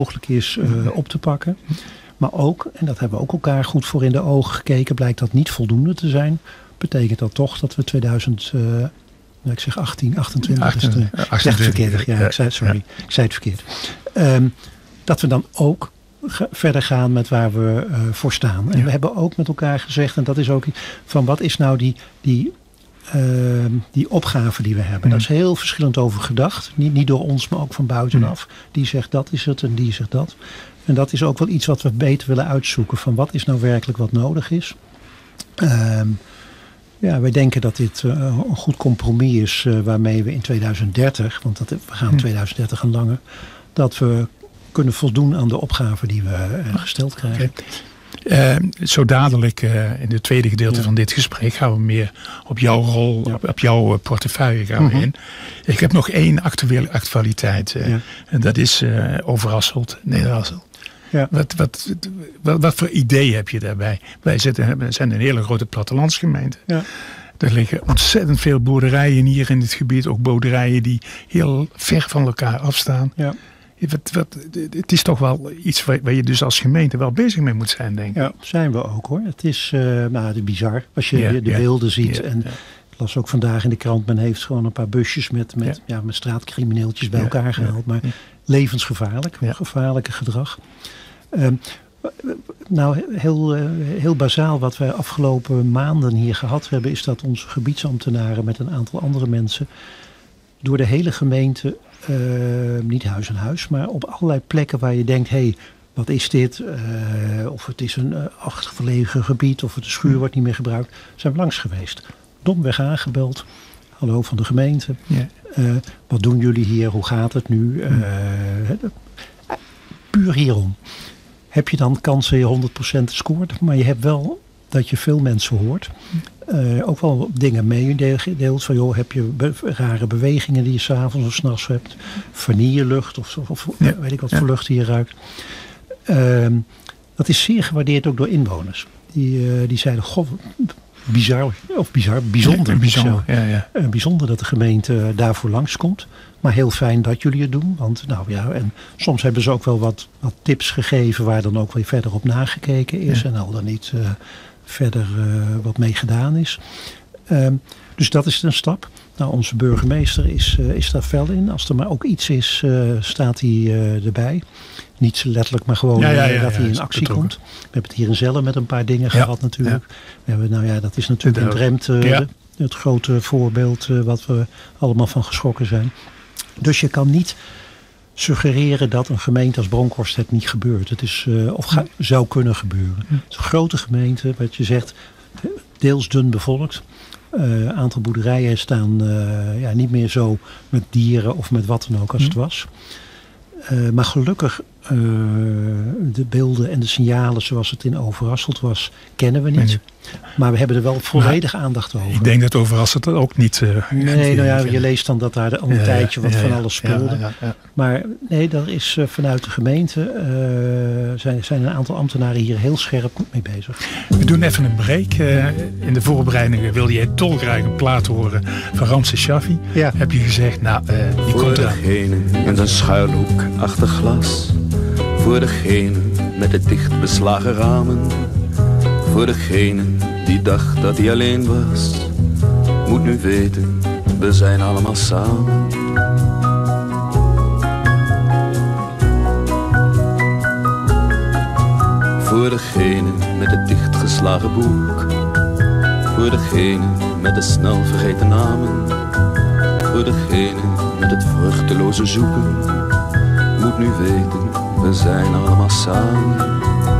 mogelijk is op te pakken. Maar ook, en dat hebben we ook elkaar goed voor in de ogen gekeken, blijkt dat niet voldoende te zijn. Betekent dat toch dat we 2018, 28 is het. Ik zeg het verkeerd. Ja, ik zei het verkeerd. Dat we dan ook verder gaan met waar we voor staan. En we hebben ook met elkaar gezegd, en dat is ook van wat is nou die opgave die we hebben. Daar is heel verschillend over gedacht. Niet door ons, maar ook van buitenaf. Die zegt dat is het en die zegt dat. En dat is ook wel iets wat we beter willen uitzoeken. Van wat is nou werkelijk wat nodig is. Wij denken dat dit een goed compromis is waarmee we in 2030, want we gaan 2030 en langer, dat we kunnen voldoen aan de opgave die we gesteld krijgen. Zo dadelijk in het tweede gedeelte van dit gesprek gaan we meer op jouw rol, op jouw portefeuille gaan we in. Ik heb nog één actualiteit. En dat is Overasselt, Nederasselt. Ja. Wat voor idee heb je daarbij? Wij zijn een hele grote plattelandsgemeente. Ja. Er liggen ontzettend veel boerderijen hier in het gebied. Ook boerderijen die heel ver van elkaar afstaan. Ja. Het is toch wel iets waar je dus als gemeente wel bezig mee moet zijn, denk ik. Ja, zijn we ook hoor. Het is bizar als je de beelden ziet. Ja, en ik las ook vandaag in de krant, men heeft gewoon een paar busjes met straatcrimineeltjes bij elkaar gehaald. Maar levensgevaarlijk, gevaarlijke gedrag. Heel bazaal wat wij afgelopen maanden hier gehad hebben, is dat onze gebiedsambtenaren met een aantal andere mensen door de hele gemeente, niet huis aan huis, maar op allerlei plekken waar je denkt, wat is dit? Of het is een afgelegen gebied, of de schuur wordt niet meer gebruikt, zijn we langs geweest. Domweg aangebeld. Hallo van de gemeente. Ja. Wat doen jullie hier? Hoe gaat het nu? Puur hierom. Heb je dan kansen je 100% scoort, maar je hebt wel dat je veel mensen hoort. Ook wel dingen meedeelt van heb je rare bewegingen die je 's avonds of 's nachts hebt. Vanillelucht of weet ik wat voor lucht hier ruikt. Dat is zeer gewaardeerd ook door inwoners. Die zeiden, bijzonder. Bijzonder dat de gemeente daarvoor langskomt. Maar heel fijn dat jullie het doen. Want en soms hebben ze ook wel wat tips gegeven waar dan ook weer verder op nagekeken is. En al dan niet verder wat mee gedaan is. Dus dat is een stap. Nou, onze burgemeester is daar fel in. Als er maar ook iets is, staat hij erbij. Niet zo letterlijk, maar gewoon dat hij in actie komt. We hebben het hier in Zellen met een paar dingen gehad natuurlijk. We hebben, dat is natuurlijk in Drenthe het grote voorbeeld wat we allemaal van geschrokken zijn. Dus je kan niet suggereren dat een gemeente als Bronkhorst het niet gebeurt. Het is zou kunnen gebeuren. Het is een grote gemeente, wat je zegt, deels dun bevolkt. Aantal boerderijen staan niet meer zo met dieren of met wat dan ook als het was. Maar gelukkig de beelden en de signalen zoals het in Overasselt was, kennen we niet. Nee. Maar we hebben er wel volledig aandacht over. Ik denk dat Overasselt er ook niet... je leest dan dat daar al een tijdje wat van alles speelde. Maar nee, daar is vanuit de gemeente zijn een aantal ambtenaren hier heel scherp mee bezig. We doen even een break. In de voorbereidingen wilde jij dolgraag een plaat horen van Ramses Shaffi. Ja. Heb je gezegd, die komt eraan. Voor degene in zijn schuilhoek achter glas. Voor degene met de dicht beslagen ramen. Voor degene die dacht dat hij alleen was. Moet nu weten, we zijn allemaal samen. Voor degene met het dichtgeslagen boek. Voor degene met de snel vergeten namen. Voor degene met het vruchteloze zoeken. Moet nu weten, we zijn allemaal samen.